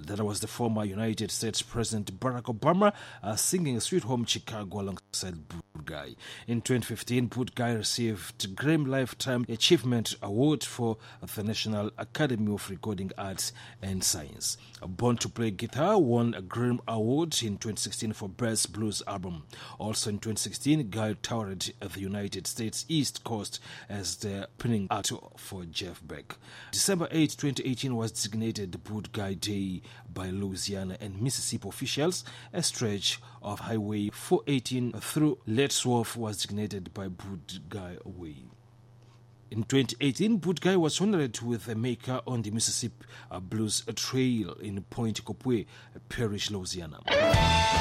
That was the former United States President Barack Obama singing Sweet Home Chicago alongside Budgai. In 2015, Budgai received Grammy Lifetime Achievement Award for the National Academy of Recording Arts and Science. Born to Play Guitar won a Grammy Award in 2016 for Best Blues Album. Also in 2016, Guy toured the United States East Coast as the opening act for Jeff Beck. December 8, 2018 was designated Budgai Day by Louisiana and Mississippi officials. A stretch of Highway 418 through Letts Wharf was designated by Budgai Way. In 2018, Budgai was honored with a maker on the Mississippi Blues Trail in Point Copue Parish, Louisiana.